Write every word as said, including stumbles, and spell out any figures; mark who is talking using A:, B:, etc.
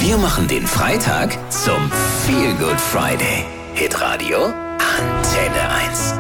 A: Wir machen den Freitag zum Feel Good Friday. Hitradio Antenne eins.